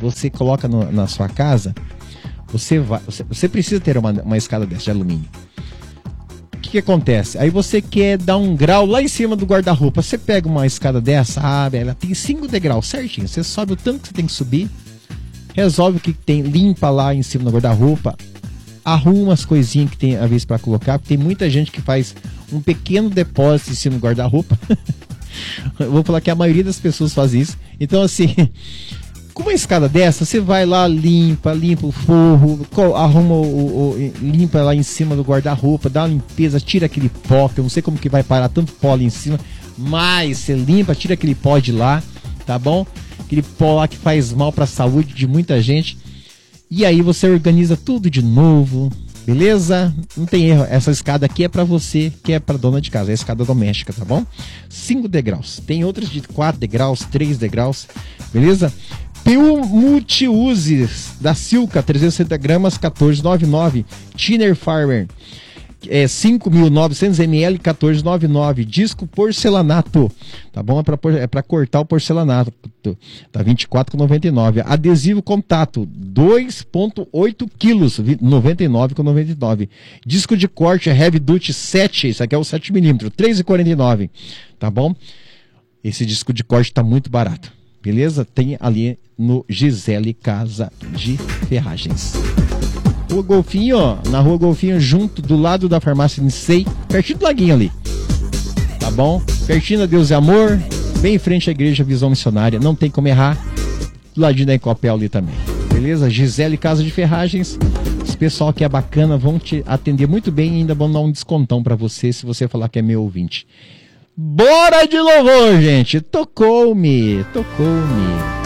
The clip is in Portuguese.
você coloca na sua casa, você precisa ter uma escada dessa de alumínio. O que acontece? Aí você quer dar um grau lá em cima do guarda-roupa. Você pega uma escada dessa, ela tem 5 degraus certinho. Você sobe o tanto que você tem que subir, resolve o que tem, limpa lá em cima do guarda-roupa, arruma as coisinhas que tem a vez para colocar, porque tem muita gente que faz um pequeno depósito em cima do guarda-roupa. Eu vou falar que a maioria das pessoas faz isso. Então, assim, com uma escada dessa, você vai lá, limpa o forro, arruma limpa lá em cima do guarda-roupa, dá uma limpeza, tira aquele pó, que eu não sei como que vai parar tanto pó ali em cima, mas você limpa, tira aquele pó de lá, tá bom? Aquele pó lá que faz mal para a saúde de muita gente. E aí você organiza tudo de novo, beleza? Não tem erro. Essa escada aqui é para você, que é para dona de casa, é a escada doméstica, tá bom? 5 degraus. Tem outras de 4 degraus, 3 degraus, beleza? PU Multiuses da Silca, 360 gramas, 14,99. Thinner Farmer, 5.900 ml, 14,99. Disco porcelanato, tá bom? É para cortar o porcelanato, tá 24,99. Adesivo contato, 2,8 quilos, 99,99. Disco de corte Heavy Duty 7, isso aqui é o 7mm, 3,49, tá bom? Esse disco de corte tá muito barato, beleza? Tem ali no Gisele Casa de Ferragens. Rua Golfinho, ó, na Rua Golfinho, junto do lado da farmácia Nicei, pertinho do laguinho ali, tá bom? Pertinho da Deus e Amor, bem em frente à Igreja Visão Missionária, não tem como errar, do ladinho da Ecopel ali também, beleza? Gisele Casa de Ferragens, esse pessoal que é bacana, vão te atender muito bem e ainda vão dar um descontão pra você, se você falar que é meu ouvinte. Bora de louvor, gente! Tocou-me!